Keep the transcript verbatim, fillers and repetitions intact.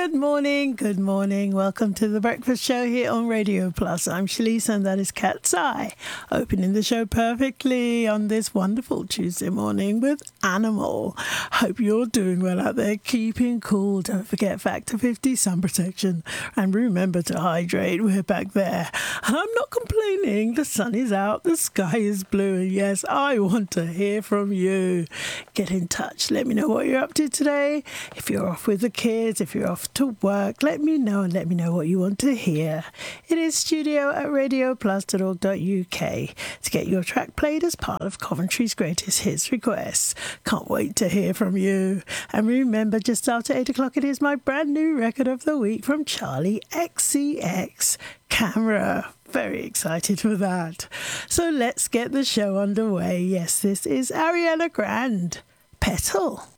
Good morning, good morning. Welcome to the Breakfast Show here on Radio Plus. I'm Shalice and that is Cat's Eye. Opening the show perfectly on this wonderful Tuesday morning with Animal. Hope you're doing well out there, keeping cool. Don't forget Factor fifty sun protection. And remember to hydrate. We're back there. And I'm not complaining. The sun is out. The sky is blue. And yes, I want to hear from you. Get in touch. Let me know what you're up to today. If you're off with the kids, if you're off to work, let me know and let me know what you want to hear. It is studio at radio plus dot org dot U K to get your track played as part of Coventry's Greatest Hits requests. Can't wait to hear from you. And remember, just after eight o'clock, it is my brand new record of the week from Charlie X C X, Camera. Very excited for that. So let's get the show underway. Yes, this is Ariana Grande, Petal.